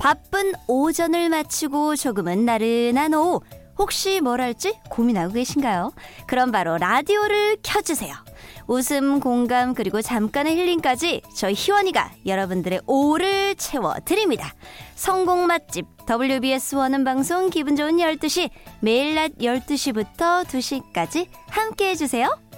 바쁜 오전을 마치고 조금은 나른한 오후, 혹시 뭘 할지 고민하고 계신가요? 그럼 바로 라디오를 켜주세요. 웃음, 공감, 그리고 잠깐의 힐링까지 저희 희원이가 여러분들의 오후를 채워드립니다. 성공 맛집 WBS 원음 방송 기분 좋은 12시, 매일 낮 12시부터 2시까지 함께해 주세요.